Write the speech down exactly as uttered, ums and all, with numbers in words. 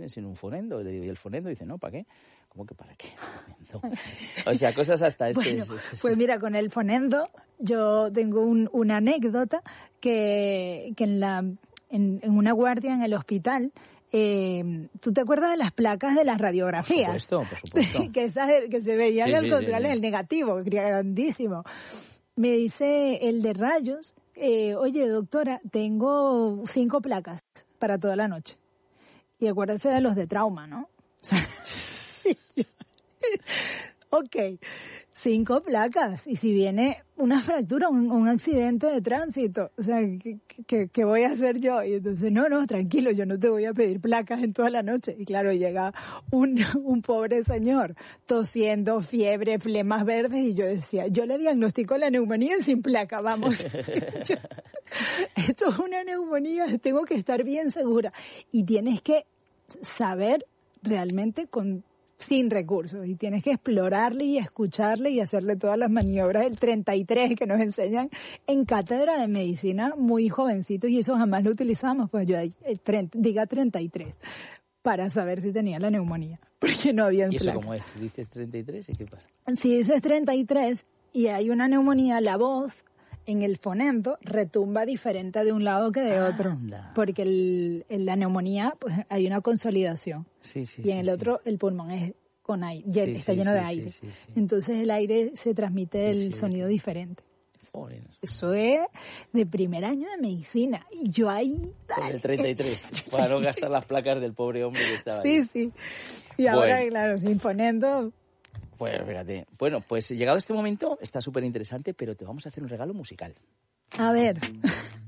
tienes en un fonendo. Le digo, ¿y el fonendo? Dice, no, ¿para qué? ¿Cómo que para qué? O sea, cosas hasta este... Bueno, pues mira, con el fonendo yo tengo un, una anécdota que, que en, la, en, en una guardia en el hospital... Eh, ¿tú te acuerdas de las placas de las radiografías? Por supuesto, por supuesto. que, esas, que se veían sí, al sí, control, sí, sí. el negativo, grandísimo. Me dice el de rayos, eh, oye, doctora, tengo cinco placas para toda la noche. Y acuérdese de los de trauma, ¿no? O sea, ok, cinco placas. Y si viene una fractura, un, un accidente de tránsito, o sea, ¿qué, qué, ¿qué voy a hacer yo? Y entonces, no, no, tranquilo, yo no te voy a pedir placas en toda la noche. Y claro, llega un, un pobre señor tosiendo, fiebre, flemas verdes, y yo decía, yo le diagnostico la neumonía sin placa, vamos. Yo, esto es una neumonía, tengo que estar bien segura. Y tienes que saber realmente con sin recursos, y tienes que explorarle y escucharle y hacerle todas las maniobras del treinta y tres que nos enseñan en cátedra de medicina muy jovencitos, y eso jamás lo utilizamos, pues yo el treinta, diga treinta y tres para saber si tenía la neumonía, porque no había ¿Y eso placa. cómo es? ¿Dices treinta y tres y qué pasa? Si dices treinta y tres y hay una neumonía, la voz en el fonendo retumba diferente de un lado que de otro, Anda. porque el, en la neumonía pues hay una consolidación, Sí, sí, y en sí, el sí. otro el pulmón es con aire, Sí, está sí, lleno sí, de sí, aire, sí, sí. entonces el aire se transmite el Sí, sonido sí. diferente. Joder. Eso es de primer año de medicina, y yo ahí... Con el treinta y tres, para no gastar las placas del pobre hombre que estaba ahí. Sí, sí, y ahora Bueno. claro, sin fonendo... Pues fíjate. Bueno, pues llegado este momento, está súper interesante, pero te vamos a hacer un regalo musical. A ver...